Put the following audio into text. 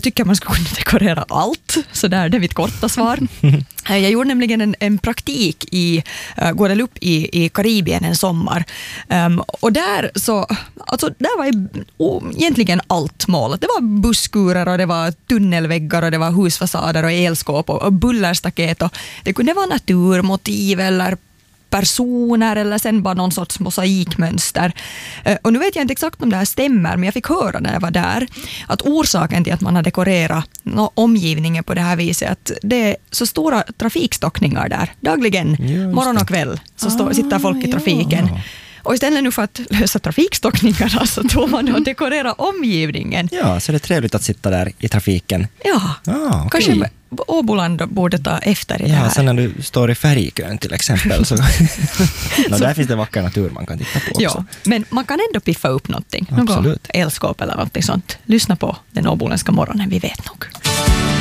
tycker man ska kunna dekorera allt. Så där, det är mitt korta svar. Jag gjorde nämligen en praktik i Guadeloupe i Karibien en sommar. Och där där var egentligen allt målat. Det var busskurer och det var tunnelväggar och det var husfasader och elskåp och bullerstaket. Och det kunde vara naturmotiv eller personer eller sen bara någon sorts mosaikmönster. Och nu vet jag inte exakt om det här stämmer, men jag fick höra när jag var där att orsaken till att man har dekorerat omgivningen på det här viset, att det är så stora trafikstockningar där. Dagligen, morgon och kväll, så sitter folk i trafiken. Ja. Och istället nu för att lösa trafikstockningarna så tog man att dekorera omgivningen. Ja, så det är trevligt att sitta där i trafiken. Ja, okay. Kanske Åboland borde ta efter det här. Ja, sen när du står i färgkön till exempel. Så där finns det vacker natur man kan titta på också. Ja, men man kan ändå piffa upp någonting. Absolut. Något elskåp eller något sånt. Lyssna på den åboländska morgonen, vi vet nog.